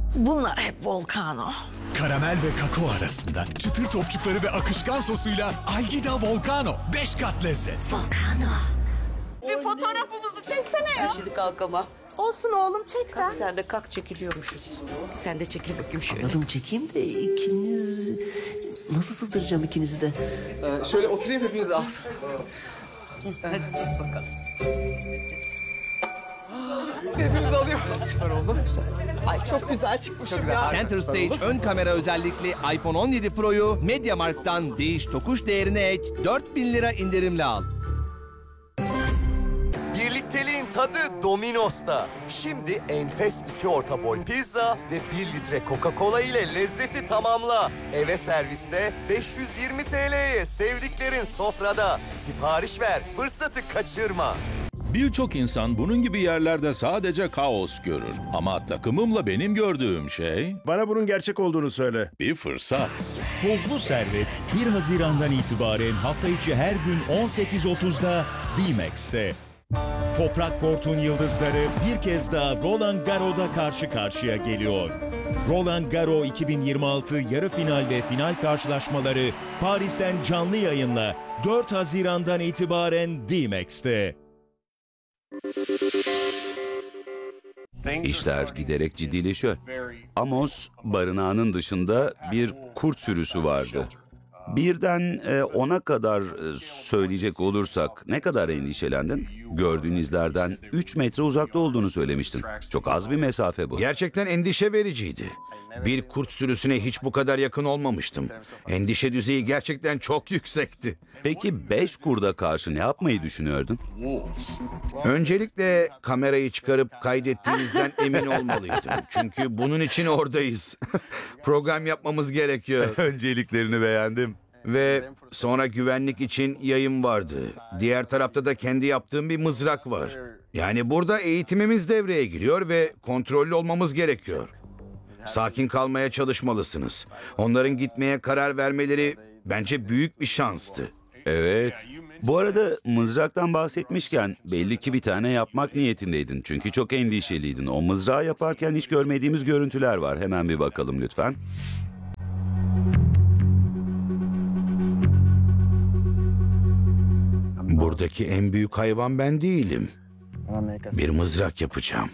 Bunlar hep Volcano. Karamel ve kakao arasında çıtır topçukları ve akışkan sosuyla Algida Volcano. 5 kat lezzet. Volcano. Bir fotoğrafımızı çeksene ya. Şimdi kalk ama. Olsun oğlum çek sen. Kalk sen de kalk, çekiliyormuşuz. Sen de çekil bakayım şöyle. Adım çekeyim de ikiniz... Nasıl sığdıracağım ikinizi de? Şöyle oturayım hepiniz alt. Hadi çek bakalım. Hepimiz alıyor. Ay çok güzel çıkmışım ya. Center Stage ön kamera özellikli iPhone 17 Pro'yu MediaMarkt'tan değiş tokuş değerine ek 4.000 lira indirimle al. Birlikteliğin tadı Domino's'ta. Şimdi enfes 2 orta boy pizza ve 1 litre Coca-Cola ile lezzeti tamamla. Eve serviste 520 TL'ye sevdiklerin sofrada. Sipariş ver, fırsatı kaçırma. Birçok insan bunun gibi yerlerde sadece kaos görür. Ama takımımla benim gördüğüm şey Bana bunun gerçek olduğunu söyle. bir fırsat. Tozlu Servet 1 Haziran'dan itibaren hafta içi her gün 18.30'da D-Max'te. Toprak Kort'un yıldızları bir kez daha Roland Garros'da karşı karşıya geliyor. Roland Garros 2026 yarı final ve final karşılaşmaları Paris'ten canlı yayınla 4 Haziran'dan itibaren D-Max'te. İşler giderek ciddileşiyor. Amos, barınağının dışında bir kurt sürüsü vardı. Birden 10'a kadar söyleyecek olursak ne kadar endişelendin? Gördüğün izlerden 3 metre uzakta olduğunu söylemiştin. Çok az bir mesafe bu. Gerçekten endişe vericiydi. Bir kurt sürüsüne hiç bu kadar yakın olmamıştım. Endişe düzeyi gerçekten çok yüksekti. Peki 5 kurda karşı ne yapmayı düşünüyordun? Öncelikle kamerayı çıkarıp kaydettiğinizden emin olmalıydım. Çünkü bunun için oradayız. Program yapmamız gerekiyor. Önceliklerini beğendim. Ve sonra güvenlik için yayın vardı. Diğer tarafta da kendi yaptığım bir mızrak var. Yani burada eğitimimiz devreye giriyor ve kontrollü olmamız gerekiyor. Sakin kalmaya çalışmalısınız. Onların gitmeye karar vermeleri bence büyük bir şanstı. Evet. Bu arada mızraktan bahsetmişken belli ki bir tane yapmak niyetindeydin. Çünkü çok endişeliydin. O mızrağı yaparken hiç görmediğimiz görüntüler var. Hemen bir bakalım lütfen. Buradaki en büyük hayvan ben değilim. Bir mızrak yapacağım.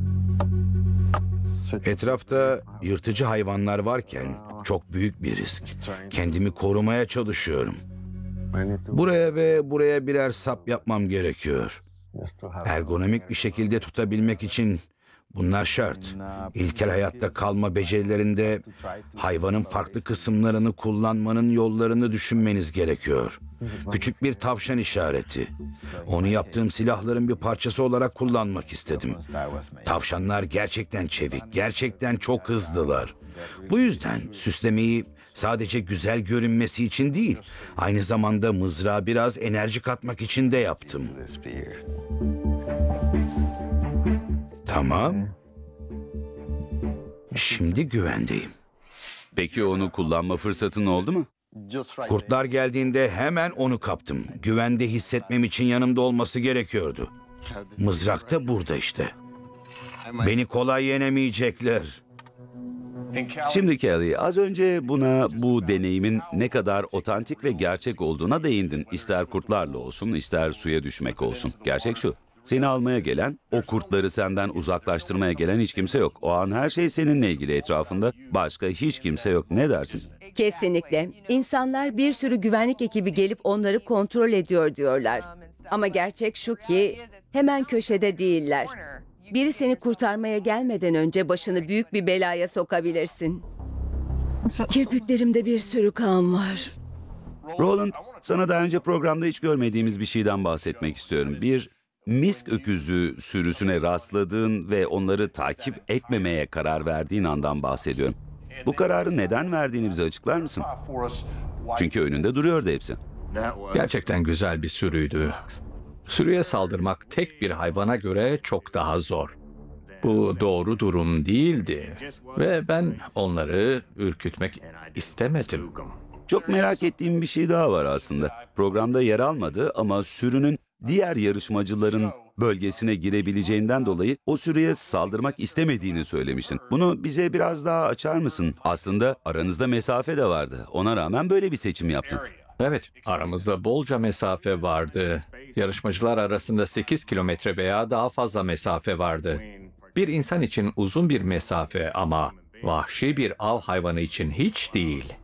Etrafta yırtıcı hayvanlar varken çok büyük bir risk. Kendimi korumaya çalışıyorum. Buraya ve buraya birer sap yapmam gerekiyor. Ergonomik bir şekilde tutabilmek için bunlar şart. İlkel hayatta kalma becerilerinde hayvanın farklı kısımlarını kullanmanın yollarını düşünmeniz gerekiyor. Küçük bir tavşan işareti. Onu yaptığım silahların bir parçası olarak kullanmak istedim. Tavşanlar gerçekten çevik, gerçekten çok hızlılar. Bu yüzden süslemeyi sadece güzel görünmesi için değil, aynı zamanda mızrağa biraz enerji katmak için de yaptım. Tamam. Şimdi güvendeyim. Peki onu kullanma fırsatın oldu mu? Kurtlar geldiğinde hemen onu kaptım. Güvende hissetmem için yanımda olması gerekiyordu. Mızrak da burada işte. Beni kolay yenemeyecekler. Şimdi Kelly, az önce bu deneyimin ne kadar otantik ve gerçek olduğuna değindin. İster kurtlarla olsun, ister suya düşmek olsun. Gerçek şu. Seni almaya gelen, o kurtları senden uzaklaştırmaya gelen hiç kimse yok. O an her şey seninle ilgili etrafında. Başka hiç kimse yok. Ne dersin? Kesinlikle. İnsanlar bir sürü güvenlik ekibi gelip onları kontrol ediyor diyorlar. Ama gerçek şu ki hemen köşede değiller. Biri seni kurtarmaya gelmeden önce başını büyük bir belaya sokabilirsin. Kirpiklerimde bir sürü kan var. Roland, sana daha önce programda hiç görmediğimiz bir şeyden bahsetmek istiyorum. Bir misk öküzü sürüsüne rastladığın ve onları takip etmemeye karar verdiğin andan bahsediyorum. Bu kararı neden verdiğini bize açıklar mısın? Çünkü önünde duruyordu hepsi. Gerçekten güzel bir sürüydü. Sürüye saldırmak tek bir hayvana göre çok daha zor. Bu doğru durum değildi ve ben onları ürkütmek istemedim. Çok merak ettiğim bir şey daha var aslında. Programda yer almadı ama sürünün diğer yarışmacıların bölgesine girebileceğinden dolayı o sürüye saldırmak istemediğini söylemiştin. Bunu bize biraz daha açar mısın? Aslında aranızda mesafe de vardı. Ona rağmen böyle bir seçim yaptın. Evet, aramızda bolca mesafe vardı. Yarışmacılar arasında 8 kilometre veya daha fazla mesafe vardı. Bir insan için uzun bir mesafe ama vahşi bir av hayvanı için hiç değil.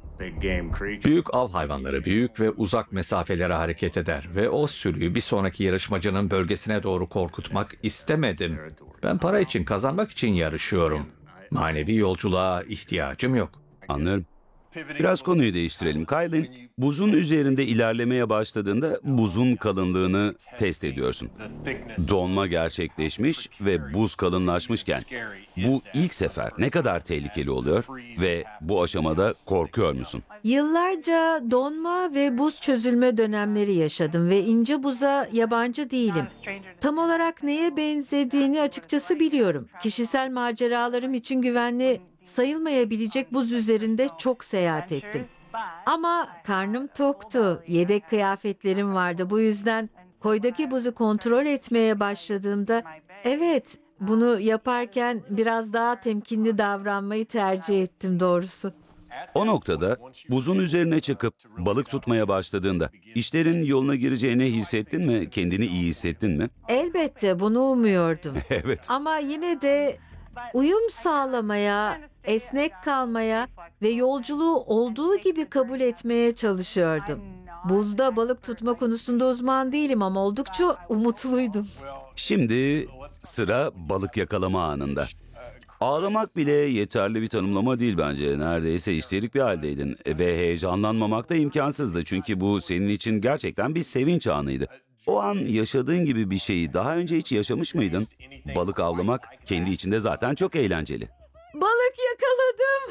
Büyük av hayvanları büyük ve uzak mesafelere hareket eder ve o sürüyü bir sonraki yarışmacının bölgesine doğru korkutmak istemedim. Ben para için, kazanmak için yarışıyorum. Manevi yolculuğa ihtiyacım yok. Anlıyorum. Biraz konuyu değiştirelim. Kylie, buzun üzerinde ilerlemeye başladığında buzun kalınlığını test ediyorsun. Donma gerçekleşmiş ve buz kalınlaşmışken bu ilk sefer ne kadar tehlikeli oluyor ve bu aşamada korkuyor musun? Yıllarca donma ve buz çözülme dönemleri yaşadım ve ince buza yabancı değilim. Tam olarak neye benzediğini açıkçası biliyorum. Kişisel maceralarım için güvenli sayılmayabilecek buz üzerinde çok seyahat ettim. Ama karnım toktu, yedek kıyafetlerim vardı. Bu yüzden koydaki buzu kontrol etmeye başladığımda, evet, bunu yaparken biraz daha temkinli davranmayı tercih ettim doğrusu. O noktada buzun üzerine çıkıp balık tutmaya başladığında işlerin yoluna gireceğini hissettin mi? Kendini iyi hissettin mi? Elbette bunu umuyordum. Evet. Ama yine de uyum sağlamaya, esnek kalmaya ve yolculuğu olduğu gibi kabul etmeye çalışıyordum. Buzda balık tutma konusunda uzman değilim ama oldukça umutluydum. Şimdi sıra balık yakalama anında. Ağlamak bile yeterli bir tanımlama değil bence. Neredeyse histerik bir haldeydin ve heyecanlanmamak da imkansızdı. Çünkü bu senin için gerçekten bir sevinç anıydı. O an yaşadığın gibi bir şeyi daha önce hiç yaşamış mıydın? Balık avlamak kendi içinde zaten çok eğlenceli. Balık yakaladım.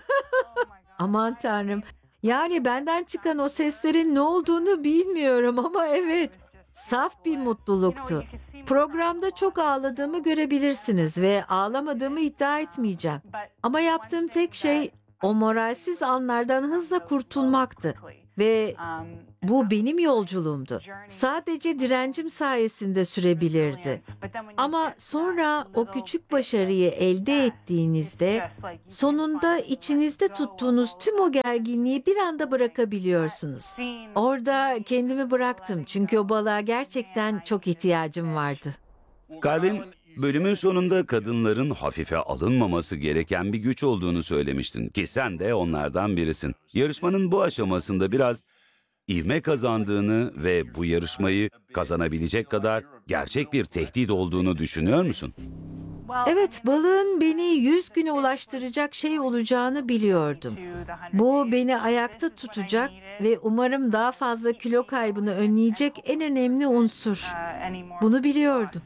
Aman tanrım. Yani benden çıkan o seslerin ne olduğunu bilmiyorum ama evet. Saf bir mutluluktu. Programda çok ağladığımı görebilirsiniz ve ağlamadığımı iddia etmeyeceğim. Ama yaptığım tek şey o moralsiz anlardan hızla kurtulmaktı. Ve bu benim yolculuğumdu. Sadece direncim sayesinde sürebilirdi. Ama sonra o küçük başarıyı elde ettiğinizde sonunda içinizde tuttuğunuz tüm o gerginliği bir anda bırakabiliyorsunuz. Orada kendimi bıraktım çünkü o balığa gerçekten çok ihtiyacım vardı. Kalin, bölümün sonunda kadınların hafife alınmaması gereken bir güç olduğunu söylemiştin ki sen de onlardan birisin. Yarışmanın bu aşamasında biraz ivme kazandığını ve bu yarışmayı kazanabilecek kadar gerçek bir tehdit olduğunu düşünüyor musun? Evet, balığın beni 100 güne ulaştıracak şey olacağını biliyordum. Bu beni ayakta tutacak ve umarım daha fazla kilo kaybını önleyecek en önemli unsur. Bunu biliyordum.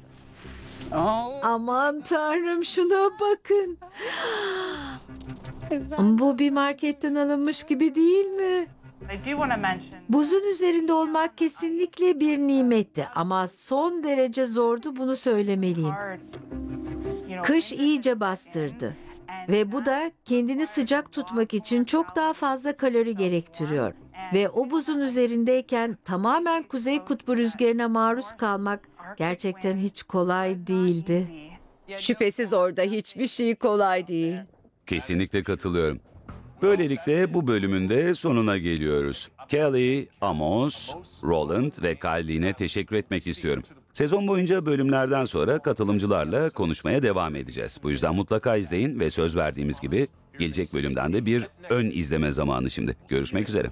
Aman tanrım, şuna bakın. Bu bir marketten alınmış gibi değil mi? Buzun üzerinde olmak kesinlikle bir nimetti ama son derece zordu, bunu söylemeliyim. Kış iyice bastırdı ve bu da kendini sıcak tutmak için çok daha fazla kalori gerektiriyor. Ve o buzun üzerindeyken tamamen Kuzey Kutbu rüzgarına maruz kalmak gerçekten hiç kolay değildi. Şüphesiz orada hiçbir şey kolay değil. Kesinlikle katılıyorum. Böylelikle bu bölümün de sonuna geliyoruz. Kelly, Amos, Roland ve Kylie'ne teşekkür etmek istiyorum. Sezon boyunca bölümlerden sonra katılımcılarla konuşmaya devam edeceğiz. Bu yüzden mutlaka izleyin ve söz verdiğimiz gibi gelecek bölümden de bir ön izleme zamanı şimdi. Görüşmek üzere.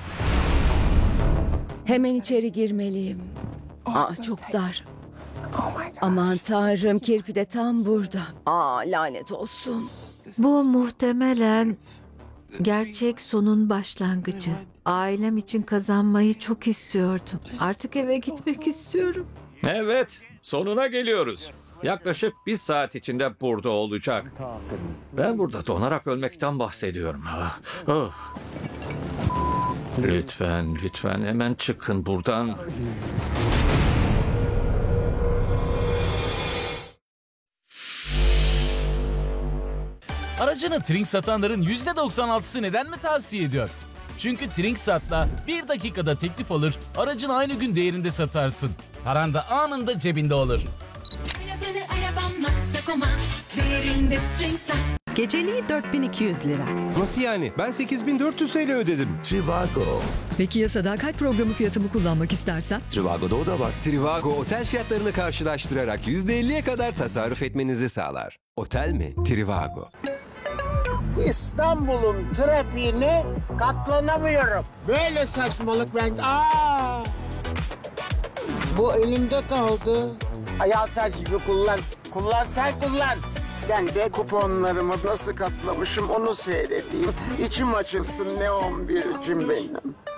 Hemen içeri girmeliyim. Çok dar. Aman tanrım, kirpi de tam burada. Lanet olsun. Bu muhtemelen gerçek sonun başlangıcı. Ailem için kazanmayı çok istiyordum. Artık eve gitmek istiyorum. Evet, sonuna geliyoruz. Yaklaşık 1 saat içinde burada olacak. Ben burada donarak ölmekten bahsediyorum. Lütfen, lütfen hemen çıkın buradan. Aracını Trink satanların %96'sı neden mi tavsiye ediyor? Çünkü Trinksat'la 1 dakikada teklif alır, aracın aynı gün değerinde satarsın. Paran da anında cebinde olur. koma, değerinde Trinksat. Geceliği 4200 lira. Nasıl yani? Ben 8400 TL ödedim. Trivago. Peki ya sadakat programı fiyatımı kullanmak istersem? Trivago'da o da var. Trivago otel fiyatlarını karşılaştırarak %50'ye kadar tasarruf etmenizi sağlar. Otel mi? Trivago. İstanbul'un trafiğine katlanamıyorum. Böyle saçmalık ben... Bu elimde kaldı. Ayağın saç gibi kullan. Kullan sen kullan. Ben de kuponlarımı nasıl katlamışım onu seyredeyim. İçim açılsın ne 11'cim benim.